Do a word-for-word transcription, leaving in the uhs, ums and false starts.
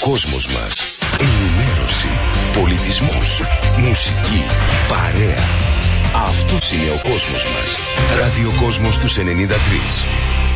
κόσμος μας. Ενημέρωση, πολιτισμός, μουσική, παρέα. Αυτός είναι ο κόσμος μας. Ραδιοκόσμος τους ενενήντα τρία.